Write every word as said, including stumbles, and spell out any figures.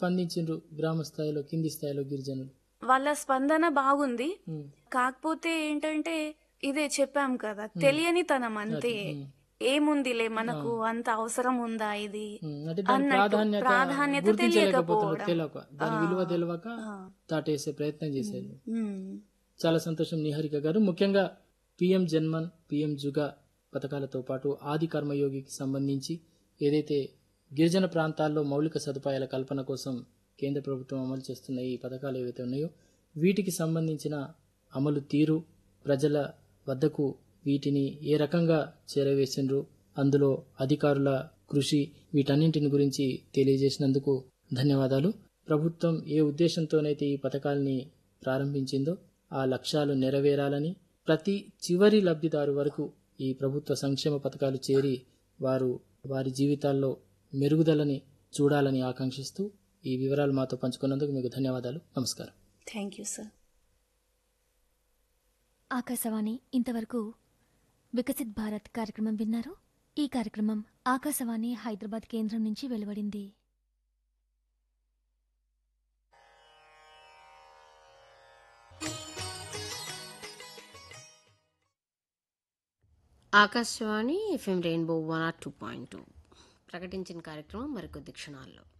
స్పందించిండ్రు గ్రామ స్థాయిలో కింది స్థాయిలో గిరిజనులు? వాళ్ళ స్పందన బాగుంది. కాకపోతే ఏంటంటే ఇదే చెప్పాం కదా, తెలియని తనం అంతే. ఏముందిలే మనకు అంత అవసరం ఉందా ఇది అంటే దాని అన్నట్టు ప్రాధాన్యత ప్రాధాన్యత గుర్తించలేకపోతున్నారు, తెలియకపోవడం. తెలియక దాని విలువ తెలియక దాటేసే ప్రయత్నం చేశారు. చాలా సంతోషం నిహారిక గారు. ముఖ్యంగా పిఎం జన్మన్, పిఎం జుగా పథకాలతో పాటు ఆది కర్మయోగికి సంబంధించి ఏదైతే గిరిజన ప్రాంతాల్లో మౌలిక సదుపాయాల కల్పన కోసం కేంద్ర ప్రభుత్వం అమలు చేస్తున్న ఈ పథకాలు ఏవైతే ఉన్నాయో వీటికి సంబంధించిన అమలు తీరు, ప్రజల వద్దకు వీటిని ఏ రకంగా చేరవేసిండ్రు, అందులో అధికారుల కృషి, వీటన్నింటిని గురించి తెలియజేసినందుకు ధన్యవాదాలు. ప్రభుత్వం ఏ ఉద్దేశంతోనైతే ఈ పథకాల్ని ప్రారంభించిందో ఆ లక్ష్యాలు నెరవేరాలని, ప్రతి చివరి లబ్ధిదారు వరకు ఈ ప్రభుత్వ సంక్షేమ పథకాలు చేరి వారు వారి జీవితాల్లో మెరుగుదలని చూడాలని ఆకాంక్షిస్తూ ఈ వివరాలు మాతో పంచుకున్నందుకు మీకు ధన్యవాదాలు. నమస్కారం. Thank you sir. ఆకాశవాణి ఇంతవరకు వికసిత్ భారత్ కార్యక్రమం విన్నారు. ఈ కార్యక్రమం ఆకాశవాణి హైదరాబాద్ కేంద్రం నుంచి వెలువడింది. Akashvani FM rainbow one or two point two ప్రకటించిన కార్యక్రమం మరికొద్ది క్షణాల్లో.